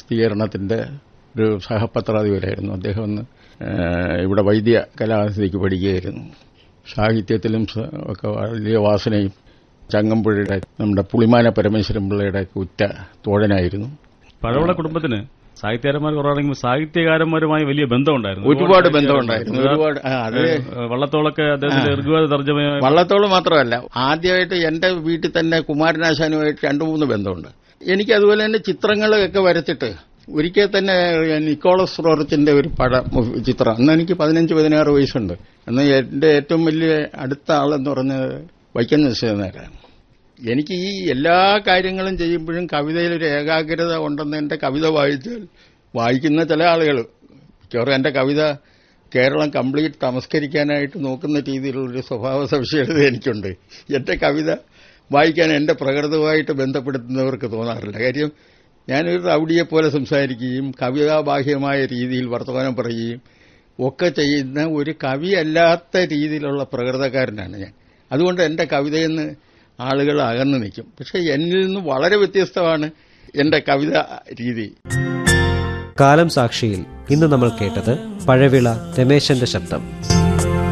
പ്രസിദ്ധീകരണത്തിന്റെ ഒരു സഹപത്രാധിപരായിരുന്നു. അദ്ദേഹം ഒന്ന് ഇവിടെ വൈദ്യ കലാസ്ഥിതിക്ക് പഠിക്കുകയായിരുന്നു. സാഹിത്യത്തിലും ഒക്കെ വലിയ വാസനയും ചങ്ങമ്പുഴയുടെ നമ്മുടെ പുളിമാന പരമേശ്വരൻ പിള്ളയുടെ ഉറ്റ തോഴനായിരുന്നു. പഴവള കുടുംബത്തിന് സാഹിത്യകാരന്മാർ കുറവാണെങ്കിൽ സാഹിത്യകാരന്മാരുമായി വലിയ ബന്ധമുണ്ടായിരുന്നു. ഒരുപാട് ബന്ധമുണ്ടായിരുന്നു. വള്ളത്തോളൊക്കെ അദ്ദേഹത്തിന്റെ ഋഗ്വേദ തർജ്ജമയായി. വള്ളത്തോളം മാത്രമല്ല, ആദ്യമായിട്ട് എന്റെ വീട്ടിൽ തന്നെ കുമാരനാശാനുമായിട്ട് 2-3 ബന്ധമുണ്ട്. എനിക്ക് അതുപോലെ തന്നെ ചിത്രങ്ങളൊക്കെ വരച്ചിട്ട് ഒരിക്കൽ തന്നെ നിക്കോളസ് റോറച്ചിന്റെ ഒരു ചിത്രം, അന്ന് എനിക്ക് 15-16 വയസ്സുണ്ട്. അന്ന് എന്റെ ഏറ്റവും വലിയ അടുത്ത ആളെന്ന് പറഞ്ഞത് വൈക്കം നരസിംഹനാരാണ്. എനിക്ക് ഈ എല്ലാ കാര്യങ്ങളും ചെയ്യുമ്പോഴും കവിതയിലൊരു ഏകാഗ്രത ഉണ്ടെന്ന് എന്റെ കവിത വായിക്കുന്ന ചില ആളുകൾ മിക്കവാറും എന്റെ കവിത കേരളം കംപ്ലീറ്റ് തമസ്കരിക്കാനായിട്ട് നോക്കുന്ന രീതിയിലുള്ളൊരു സ്വഭാവ സവിശേഷത എനിക്കുണ്ട്. എന്റെ കവിത വായിക്കാൻ എന്റെ പ്രകൃതവുമായിട്ട് ബന്ധപ്പെടുത്തുന്നവർക്ക് തോന്നാറില്ല. കാര്യം ഞാനൊരു റൌഡിയെപ്പോലെ സംസാരിക്കുകയും കവിതാബാഹ്യമായ രീതിയിൽ വർത്തമാനം പറയുകയും ഒക്കെ ചെയ്യുന്ന ഒരു കവിയല്ലാത്ത രീതിയിലുള്ള പ്രകൃതക്കാരനാണ് ഞാൻ. അതുകൊണ്ട് എന്റെ കവിതയെന്ന് ആളുകൾ അകന്നു നിൽക്കും. പക്ഷെ എന്നിൽ നിന്ന് വളരെ വ്യത്യസ്തമാണ് എന്റെ കവിതാ രീതി. കാലം സാക്ഷിയിൽ ഇന്ന് നമ്മൾ കേട്ടത് പഴവിള രമേശന്റെ ശബ്ദം.